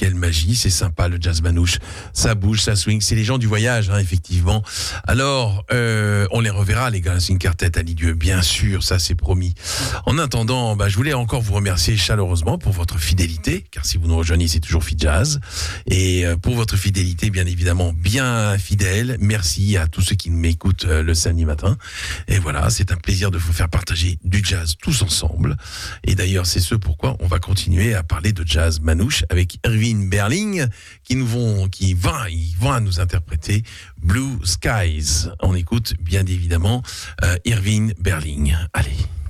quelle magie, c'est sympa le jazz manouche. Ça bouge, ça swing, c'est les gens du voyage, hein, effectivement. Alors, on les reverra, les Gala Swing Quartet à Lisieux, bien sûr, ça c'est promis. En attendant, je voulais encore vous remercier chaleureusement pour votre fidélité, car si vous nous rejoignez, c'est toujours Fit Jazz. Et pour votre fidélité, bien évidemment, bien fidèle. Merci à tous ceux qui m'écoutent le samedi matin. Et voilà, c'est un plaisir de vous faire partager du jazz tous ensemble. Et d'ailleurs, c'est ce pourquoi on va continuer à parler de jazz manouche avec Irving Berlin qui va nous interpréter Blue Skies. On écoute bien évidemment Irving Berlin. Allez.